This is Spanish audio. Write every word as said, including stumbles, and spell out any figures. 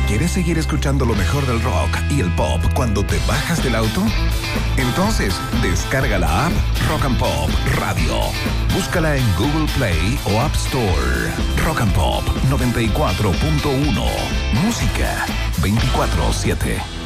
¿Quieres seguir escuchando lo mejor del rock y el pop cuando te bajas del auto? Entonces, descarga la app Rock and Pop Radio. Búscala en Google Play o App Store. Rock and Pop noventa y cuatro punto uno. Música veinticuatro siete.